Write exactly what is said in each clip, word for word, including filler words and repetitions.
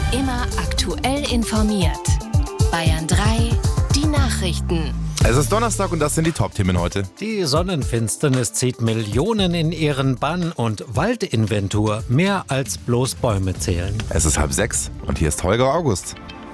Immer aktuell informiert. Bayern drei, die Nachrichten. Es ist Donnerstag und das sind die Top-Themen heute. Die Sonnenfinsternis zieht Millionen in ihren Bann und Waldinventur. Mehr als bloß Bäume zählen. Es ist halb sechs und hier ist Holger August.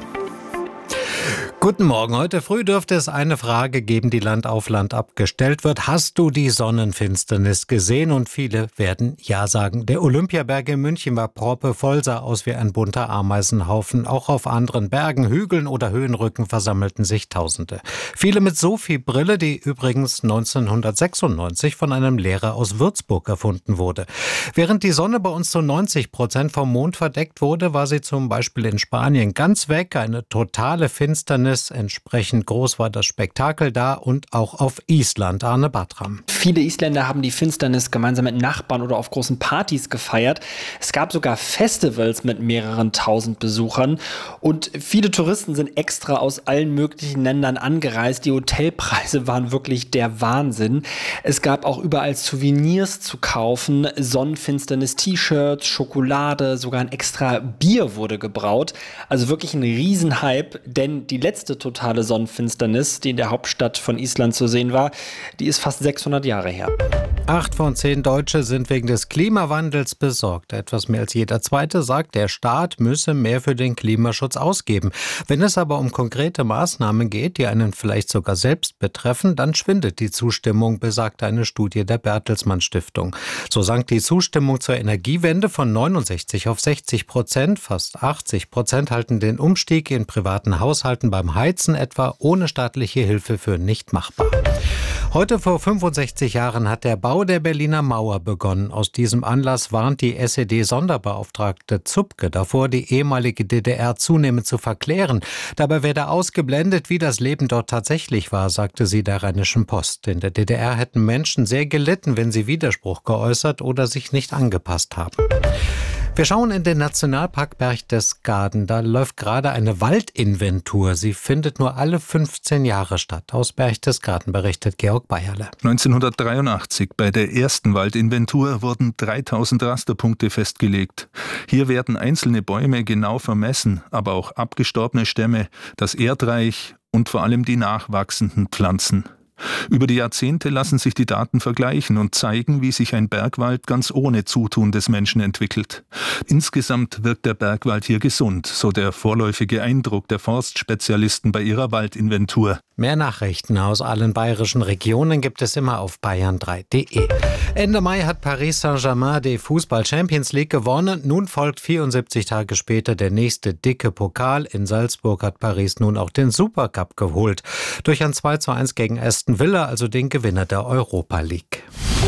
Guten Morgen. Heute früh dürfte es eine Frage geben, die Land auf Land abgestellt wird. Hast du die Sonnenfinsternis gesehen? Und viele werden Ja sagen. Der Olympiaberg in München war proppevoll, sah aus wie ein bunter Ameisenhaufen. Auch auf anderen Bergen, Hügeln oder Höhenrücken versammelten sich Tausende. Viele mit Sophie-Brille, die übrigens neunzehnhundertsechsundneunzig von einem Lehrer aus Würzburg erfunden wurde. Während die Sonne bei uns zu neunzig Prozent vom Mond verdeckt wurde, war sie zum Beispiel in Spanien ganz weg. Eine totale Finsternis. Entsprechend groß war das Spektakel da und auch auf Island. Arne Bartram. Viele Isländer haben die Finsternis gemeinsam mit Nachbarn oder auf großen Partys gefeiert. Es gab sogar Festivals mit mehreren tausend Besuchern. Und viele Touristen sind extra aus allen möglichen Ländern angereist. Die Hotelpreise waren wirklich der Wahnsinn. Es gab auch überall Souvenirs zu kaufen. Sonnenfinsternis-T-Shirts, Schokolade, sogar ein extra Bier wurde gebraut. Also wirklich ein Riesenhype, denn die letzte totale Sonnenfinsternis, die in der Hauptstadt von Island zu sehen war, die ist fast sechshundert Jahre her. Acht von zehn Deutsche sind wegen des Klimawandels besorgt. Etwas mehr als jeder Zweite sagt, der Staat müsse mehr für den Klimaschutz ausgeben. Wenn es aber um konkrete Maßnahmen geht, die einen vielleicht sogar selbst betreffen, dann schwindet die Zustimmung, besagt eine Studie der Bertelsmann Stiftung. So sank die Zustimmung zur Energiewende von neunundsechzig auf sechzig Prozent. Fast achtzig Prozent halten den Umstieg in privaten Haushalten beim Heizen etwa ohne staatliche Hilfe für nicht machbar. Heute vor fünfundsechzig Jahren hat der Bau der Berliner Mauer begonnen. Aus diesem Anlass warnt die S E D-Sonderbeauftragte Zupke davor, die ehemalige D D R zunehmend zu verklären. Dabei werde ausgeblendet, wie das Leben dort tatsächlich war, sagte sie der Rheinischen Post. In der D D R hätten Menschen sehr gelitten, wenn sie Widerspruch geäußert oder sich nicht angepasst haben. Wir schauen in den Nationalpark Berchtesgaden. Da läuft gerade eine Waldinventur. Sie findet nur alle fünfzehn Jahre statt. Aus Berchtesgaden berichtet Georg Bayerle. neunzehnhundertdreiundachtzig bei der ersten Waldinventur wurden dreitausend Rasterpunkte festgelegt. Hier werden einzelne Bäume genau vermessen, aber auch abgestorbene Stämme, das Erdreich und vor allem die nachwachsenden Pflanzen. Über die Jahrzehnte lassen sich die Daten vergleichen und zeigen, wie sich ein Bergwald ganz ohne Zutun des Menschen entwickelt. Insgesamt wirkt der Bergwald hier gesund, so der vorläufige Eindruck der Forstspezialisten bei ihrer Waldinventur. Mehr Nachrichten aus allen bayerischen Regionen gibt es immer auf bayern drei punkt de. Ende Mai hat Paris Saint-Germain die Fußball-Champions League gewonnen. Nun folgt vierundsiebzig Tage später der nächste dicke Pokal. In Salzburg hat Paris nun auch den Supercup geholt. Durch ein zwei zu eins gegen Aston Villa, also den Gewinner der Europa League.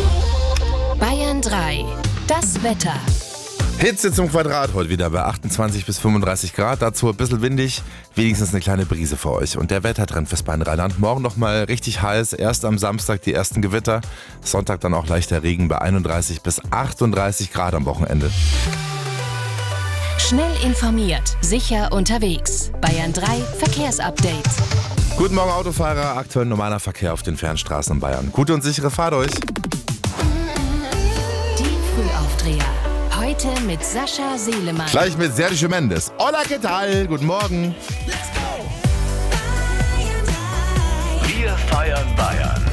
Bayern drei, das Wetter. Hitze zum Quadrat heute wieder bei achtundzwanzig bis fünfunddreißig Grad. Dazu ein bisschen windig, wenigstens eine kleine Brise für euch. Und der Wettertrend fürs Rheinland. Morgen nochmal richtig heiß. Erst am Samstag die ersten Gewitter. Sonntag dann auch leichter Regen bei einunddreißig bis achtunddreißig Grad am Wochenende. Schnell informiert, sicher unterwegs. Bayern drei Verkehrsupdate. Guten Morgen Autofahrer. Aktuell normaler Verkehr auf den Fernstraßen in Bayern. Gute und sichere Fahrt euch. Die Frühaufdreher. Heute mit Sascha Seelemann. Gleich mit Sergio Mendes. Hola, ¿qué tal? Guten Morgen. Wir feiern Bayern.